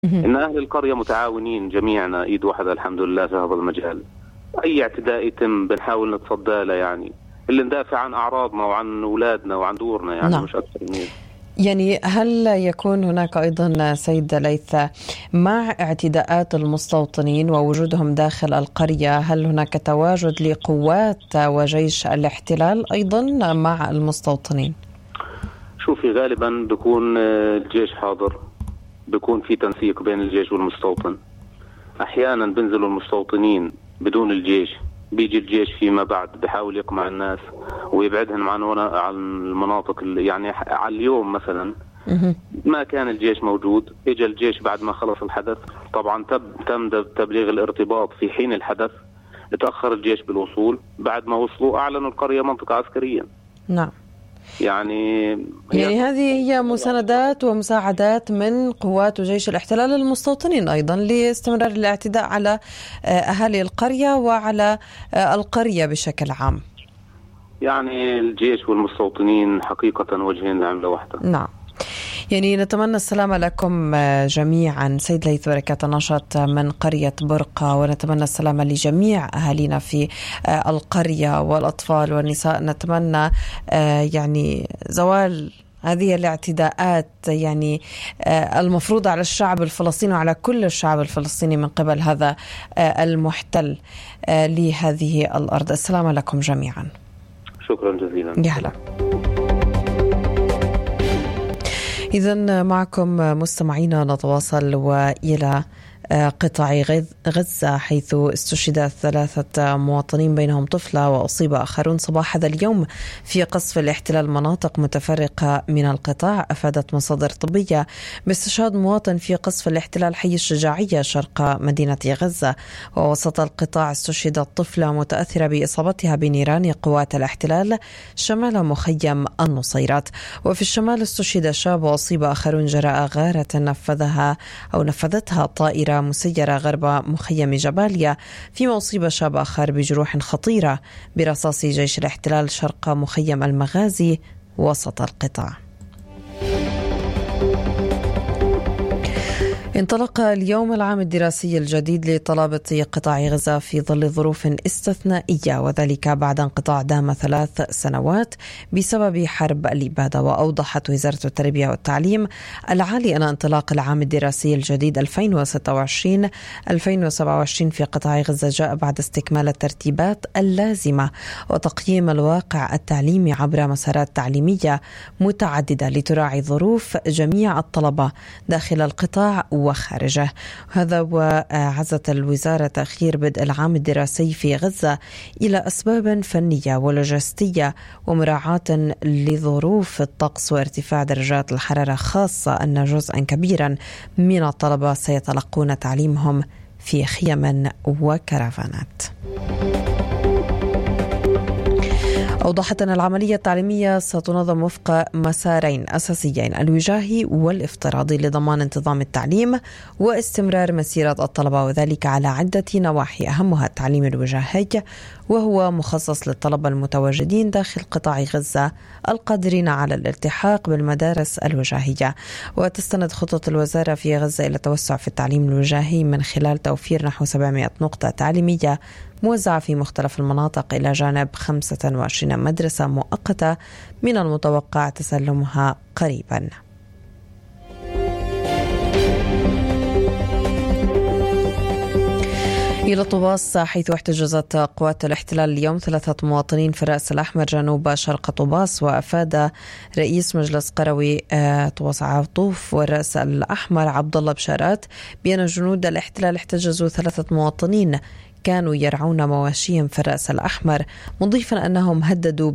إن أهل القرية متعاونين جميعنا إيد واحدة الحمد لله في هذا المجال. أي اعتداء يتم بنحاول نتصدى له، يعني اللي ندافع عن أعراضنا وعن أولادنا وعن دورنا، يعني مش أكثر من هيك. يعني هل يكون هناك أيضا سيد ليث مع اعتداءات المستوطنين ووجودهم داخل القرية، هل هناك تواجد لقوات وجيش الاحتلال أيضا مع المستوطنين؟ شوفي، غالبا بيكون الجيش حاضر، بيكون في تنسيق بين الجيش والمستوطن. أحيانا بنزلوا المستوطنين بدون الجيش، بيجي الجيش فيما بعد بحاول يقمع الناس ويبعدهم عن المناطق يعني على اليوم مثلا ما كان الجيش موجود، اجى الجيش بعد ما خلص الحدث. طبعا تم تبليغ الارتباط في حين الحدث، تأخر الجيش بالوصول، بعد ما وصلوا أعلنوا القرية منطقة عسكرية. نعم. يعني هذه هي مساندات ومساعدات من قوات وجيش الاحتلال للمستوطنين أيضا لاستمرار الاعتداء على أهالي القرية وعلى القرية بشكل عام. يعني الجيش والمستوطنين حقيقة وجهين لعملة واحدة. نعم. يعني نتمنى السلامة لكم جميعا. سيد ليث بركات نشط من قرية برقة، ونتمنى السلامة لجميع أهالينا في القرية والأطفال والنساء. نتمنى يعني زوال هذه الاعتداءات يعني المفروضة على الشعب الفلسطيني وعلى كل الشعب الفلسطيني من قبل هذا المحتل لهذه الأرض. السلامة لكم جميعا. شكرا جزيلا. يا هلا. إذن معكم مستمعينا نتواصل وإلى قطاع غزة، حيث استشهد 3 مواطنين بينهم طفلة وأصيب آخرون صباح هذا اليوم في قصف الاحتلال مناطق متفرقة من القطاع. أفادت مصادر طبية باستشهاد مواطن في قصف الاحتلال حي الشجاعية شرق مدينة غزة. ووسط القطاع استشهدت طفلة متأثرة بإصابتها بنيران قوات الاحتلال شمال مخيم النصيرات. وفي الشمال استشهد شاب وأصيب آخرون جراء غارة نفذتها طائرة مسيرة غرب مخيم جباليا، فيما أصيب شاب آخر بجروح خطيرة برصاص جيش الاحتلال شرق مخيم المغازي وسط القطاع. انطلق اليوم العام الدراسي الجديد لطلبة قطاع غزة في ظل ظروف استثنائية، وذلك بعد انقطاع دام 3 سنوات بسبب حرب الإبادة. وأوضحت وزارة التربية والتعليم العالي أن انطلاق العام الدراسي الجديد 2026-2027 في قطاع غزة جاء بعد استكمال الترتيبات اللازمة وتقييم الواقع التعليمي عبر مسارات تعليمية متعددة لتراعي ظروف جميع الطلبة داخل القطاع وخارجه. هذا وعزت الوزارة تأخير بدء العام الدراسي في غزة إلى أسباب فنية ولوجستية ومراعاة لظروف الطقس وارتفاع درجات الحرارة، خاصة أن جزءا كبيرا من الطلبة سيتلقون تعليمهم في خيم وكرفانات. أوضحت أن العملية التعليمية ستنظم وفق مسارين أساسيين، الوجاهي والافتراضي، لضمان انتظام التعليم واستمرار مسيرة الطلبة، وذلك على عدة نواحي، أهمها التعليم الوجاهي، وهو مخصص للطلبة المتواجدين داخل قطاع غزة القادرين على الالتحاق بالمدارس الوجاهية. وتستند خطة الوزارة في غزة إلى التوسع في التعليم الوجاهي من خلال توفير نحو 700 نقطة تعليمية موزعة في مختلف المناطق، إلى جانب 25 مدرسة مؤقتة من المتوقع تسلمها قريبا. إلى طوباس، حيث احتجزت قوات الاحتلال اليوم 3 مواطنين في الرأس الأحمر جنوب شرق طوباس. وأفاد رئيس مجلس قروي طوباس عطوف والرأس الأحمر عبد الله بشارات بأن جنود الاحتلال احتجزوا 3 مواطنين كانوا يرعون مواشيهم في الرأس الأحمر، مضيفا أنهم هددوا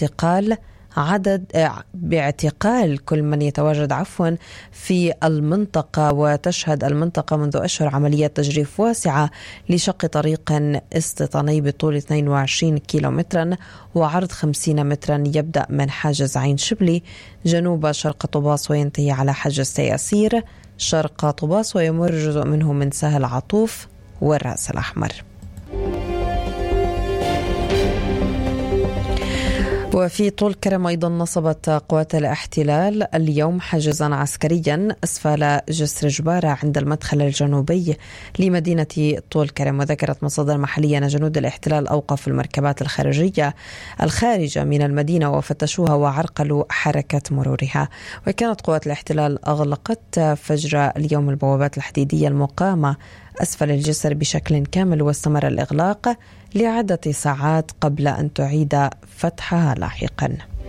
باعتقال كل من يتواجد في المنطقة. وتشهد المنطقة منذ أشهر عملية تجريف واسعة لشق طريق استيطاني بطول 22 كيلومترا وعرض 50 مترا يبدأ من حاجز عين شبلي جنوب شرق طوباس وينتهي على حاجز تياسير شرق طوباس، ويمر جزء منه من سهل عطوف والرأس الأحمر. وفي طول كرم أيضا نصبت قوات الاحتلال اليوم حاجزا عسكريا أسفل جسر جبارة عند المدخل الجنوبي لمدينة طول كرم. وذكرت مصادر محلية أن جنود الاحتلال أوقفوا المركبات الخارجية الخارجة من المدينة وفتشوها وعرقلوا حركة مرورها. وكانت قوات الاحتلال أغلقت فجر اليوم البوابات الحديدية المقامة أسفل الجسر بشكل كامل، واستمر الإغلاق لعدة ساعات قبل أن تعيد فتحها لاحقا.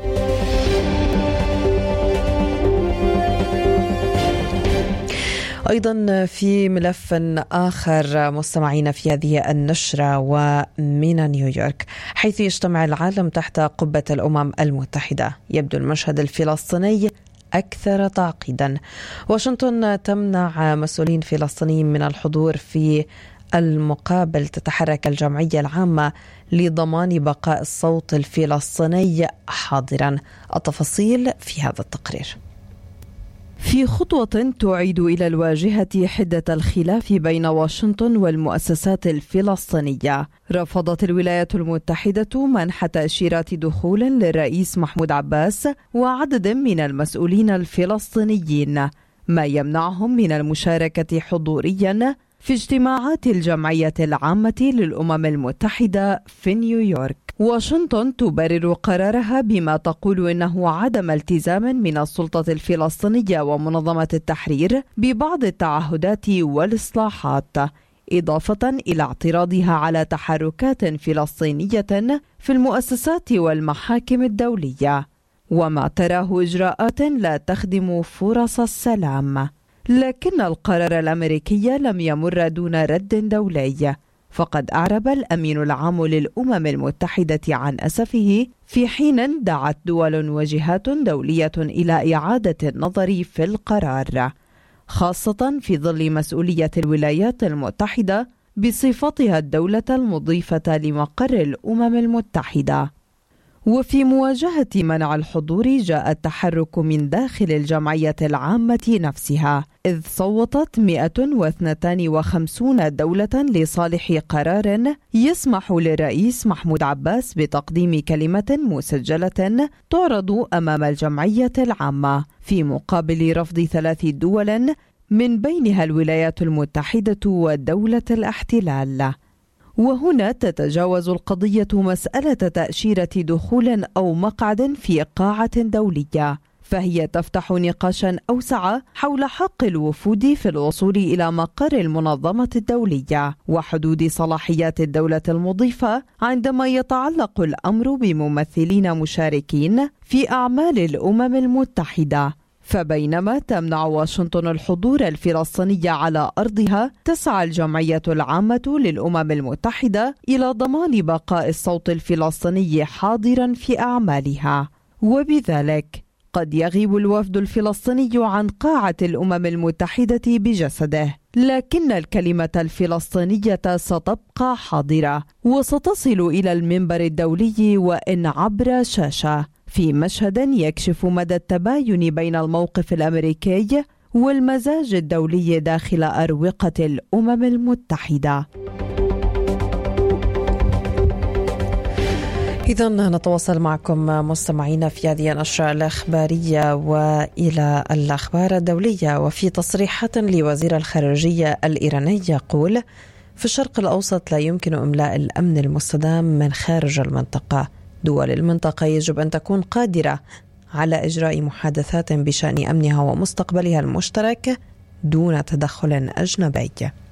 أيضا في ملف آخر مستمعين في هذه النشرة ومن نيويورك، حيث يجتمع العالم تحت قبة الأمم المتحدة، يبدو المشهد الفلسطيني أكثر تعقيدا. واشنطن تمنع مسؤولين فلسطينيين من الحضور في المقابل. تتحرك الجمعية العامة لضمان بقاء الصوت الفلسطيني حاضرا. التفاصيل في هذا التقرير. في خطوة تعيد إلى الواجهة حدة الخلاف بين واشنطن والمؤسسات الفلسطينية، رفضت الولايات المتحدة منح تأشيرات دخول للرئيس محمود عباس وعدد من المسؤولين الفلسطينيين، ما يمنعهم من المشاركة حضوريا في اجتماعات الجمعية العامة للأمم المتحدة في نيويورك. واشنطن تبرر قرارها بما تقول إنه عدم التزام من السلطة الفلسطينية ومنظمة التحرير ببعض التعهدات والإصلاحات، إضافة إلى اعتراضها على تحركات فلسطينية في المؤسسات والمحاكم الدولية، وما تراه إجراءات لا تخدم فرص السلام. لكن القرار الأمريكي لم يمر دون رد دولي، فقد أعرب الأمين العام للأمم المتحدة عن أسفه، في حين دعت دول وجهات دولية إلى إعادة النظر في القرار، خاصة في ظل مسؤولية الولايات المتحدة بصفتها الدولة المضيفة لمقر الأمم المتحدة. وفي مواجهة منع الحضور جاء التحرك من داخل الجمعية العامة نفسها، إذ صوتت 152 دولة لصالح قرار يسمح للرئيس محمود عباس بتقديم كلمة مسجلة تعرض أمام الجمعية العامة، في مقابل رفض 3 دول من بينها الولايات المتحدة ودولة الاحتلال. وهنا تتجاوز القضية مسألة تأشيرة دخول أو مقعد في قاعة دولية، فهي تفتح نقاشا أوسع حول حق الوفود في الوصول إلى مقر المنظمة الدولية وحدود صلاحيات الدولة المضيفة عندما يتعلق الأمر بممثلين مشاركين في أعمال الأمم المتحدة. فبينما تمنع واشنطن الحضور الفلسطيني على أرضها، تسعى الجمعية العامة للأمم المتحدة إلى ضمان بقاء الصوت الفلسطيني حاضرا في أعمالها، وبذلك قد يغيب الوفد الفلسطيني عن قاعة الأمم المتحدة بجسده، لكن الكلمة الفلسطينية ستبقى حاضرة وستصل إلى المنبر الدولي وإن عبر شاشة، في مشهد يكشف مدى التباين بين الموقف الأمريكي والمزاج الدولي داخل أروقة الأمم المتحدة. إذن نتواصل معكم مستمعينا في هذه النشرة الإخبارية وإلى الأخبار الدولية. وفي تصريحات لوزير الخارجية الإيراني يقول: في الشرق الأوسط لا يمكن إملاء الأمن المستدام من خارج المنطقة. دول المنطقة يجب أن تكون قادرة على إجراء محادثات بشأن أمنها ومستقبلها المشترك دون تدخل أجنبي.